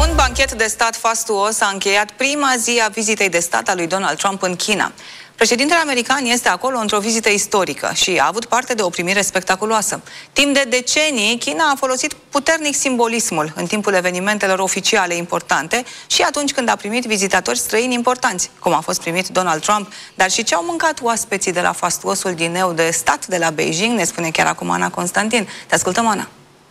Un banchet de stat fastuos a încheiat prima zi a vizitei de stat a lui Donald Trump în China. Președintele american este acolo într-o vizită istorică și a avut parte de o primire spectaculoasă. Timp de decenii, China a folosit puternic simbolismul în timpul evenimentelor oficiale importante și atunci când a primit vizitatori străini importanți, cum a fost primit Donald Trump, dar și ce au mâncat oaspeții de la fastuosul dineu de stat de la Beijing, ne spune chiar acum Ana Constantin. Te ascultăm, Ana.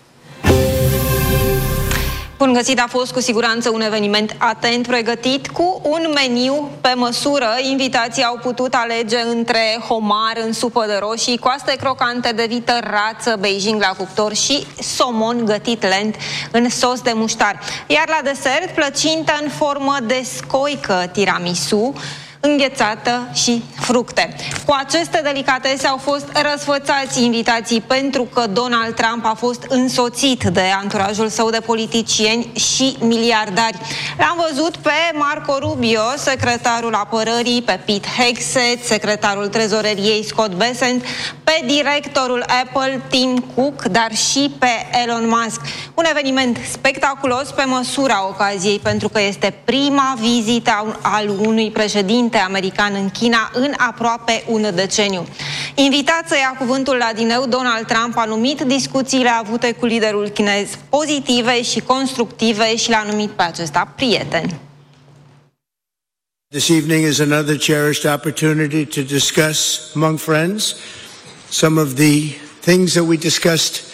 Bun găsit, a fost cu siguranță un eveniment atent pregătit, cu un meniu pe măsură. Invitații au putut alege între homar în supă de roșii, coaste crocante de vită, rață Beijing la cuptor și somon gătit lent în sos de muștar. Iar la desert, plăcintă în formă de scoică tiramisu, înghețată și fructe. Cu aceste delicatese au fost răsfățați invitații, pentru că Donald Trump a fost însoțit de anturajul său de politicieni și miliardari. L-am văzut pe Marco Rubio, secretarul apărării, pe Pete Hegseth, secretarul trezoreriei Scott Bessent, pe directorul Apple Tim Cook, dar și pe Elon Musk. Un eveniment spectaculos pe măsura ocaziei, pentru că este prima vizită al unui președinte american în China în aproape un deceniu. Invitat să ia cuvântul la dineu, Donald Trump a numit discuțiile avute cu liderul chinez pozitive și constructive și l-a numit pe acesta prieten. This evening is another cherished opportunity to discuss among friends some of the things that we discussed